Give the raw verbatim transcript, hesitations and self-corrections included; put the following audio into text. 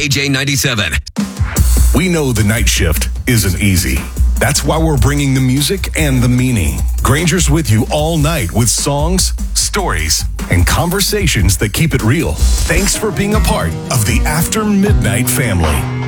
K J ninety-seven. We know the night shift isn't easy. That's why we're bringing the music and the meaning. Granger's with you all night with songs, stories, and conversations that keep it real. Thanks for being a part of the After Midnight family.